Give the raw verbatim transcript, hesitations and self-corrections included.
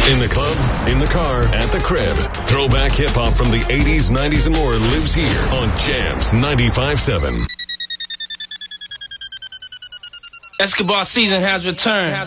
In the club, in the car, at the crib. Throwback hip-hop from the eighties, nineties, and more lives here on Jams ninety-five point seven. Escobar season has returned.